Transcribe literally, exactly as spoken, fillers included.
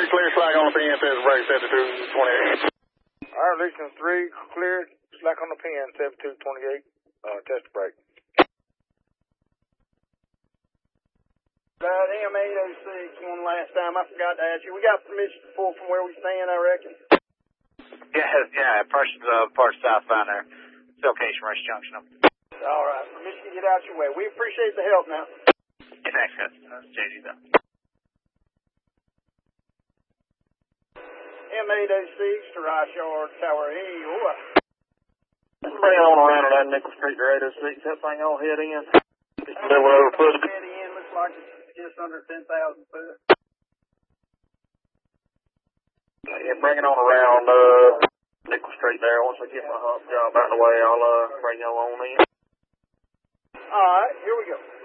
three, clear slack on the pin, test break, seventy-two twenty-eight. All right, Houston three, clear slack on the pin, seventy-two twenty-eight, uh, test break. About M eight oh six, one last time, I forgot to ask you. We got permission to pull from where we stand, I reckon. Yeah, yeah, parts, uh, parts southbound there. Location, Race Junction. All right, permission to get out your way. We appreciate the help now. Yeah, thanks, guys. That's J D, though. M eight oh six to Rice Yard, Tower E. Let's bring it on around to that Nickel Street to eight oh six. That thing all head in. Just a little over foot. Head in, looks like it's just under ten thousand foot. Yeah, bring it on around uh, Nickel Street there. Once I get my hot job out of the way, I'll uh, bring y'all on in. All right, here we go.